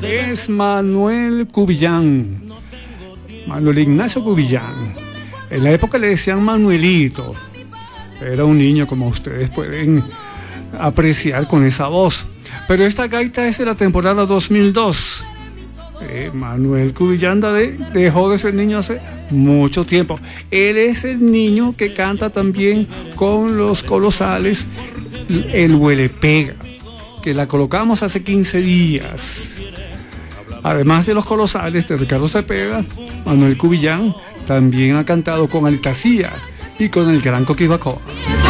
es Manuel Cubillán, Manuel Ignacio Cubillán. En la época le decían Manuelito. Era un niño, como ustedes pueden apreciar con esa voz. Pero esta gaita es de la temporada 2002. Manuel Cubillán dejó de ser niño hace mucho tiempo. Él es el niño que canta también con los Colosales el Huele Pega, que la colocamos hace 15 días. Además de los Colosales de Ricardo Cepeda, Manuel Cubillán también ha cantado con Altacía y con el Gran Coquibacoa.